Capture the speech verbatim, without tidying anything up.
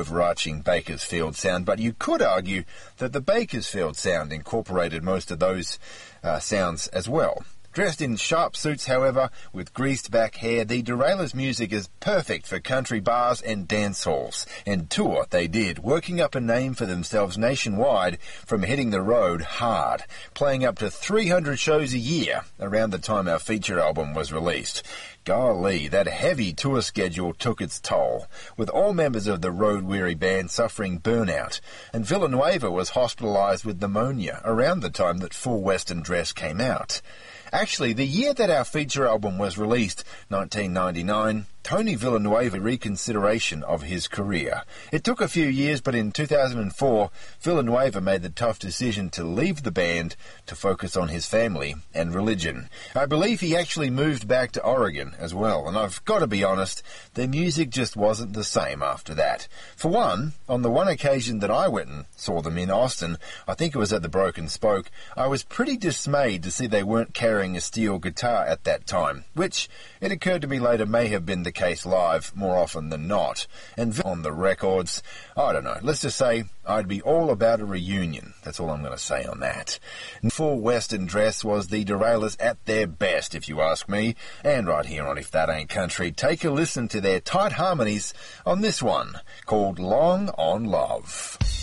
overarching Bakersfield sound, but you could argue that the Bakersfield sound incorporated most of those uh, sounds as well. Dressed in sharp suits, however, with greased back hair, the Derailers' music is perfect for country bars and dance halls. And tour they did, working up a name for themselves nationwide from hitting the road hard, playing up to three hundred shows a year around the time our feature album was released. Golly, that heavy tour schedule took its toll, with all members of the road-weary band suffering burnout, and Villanueva was hospitalised with pneumonia around the time that Full Western Dress came out. Actually, the year that our feature album was released, nineteen ninety-nine, Tony Villanueva reconsideration of his career. It took a few years, but in two thousand four, Villanueva made the tough decision to leave the band to focus on his family and religion. I believe he actually moved back to Oregon as well, and I've got to be honest, their music just wasn't the same after that. For one, on the one occasion that I went and saw them in Austin, I think it was at the Broken Spoke, I was pretty dismayed to see they weren't carrying a steel guitar at that time, which, it occurred to me later, may have been the case live more often than not. And on the records, I don't know, let's just say I'd be all about a reunion. That's all I'm going to say on that. Full Western Dress was the Derailers at their best, if you ask me. And right here on If That Ain't Country, take a listen to their tight harmonies on this one, called Long on Love.